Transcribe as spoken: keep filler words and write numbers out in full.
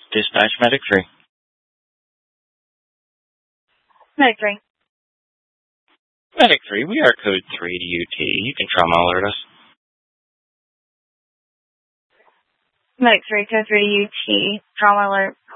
Dispatch Medic three. Medic three. Medic three, we are code three to U T. You can trauma alert us. Medic three, code three to U T. Trauma alert.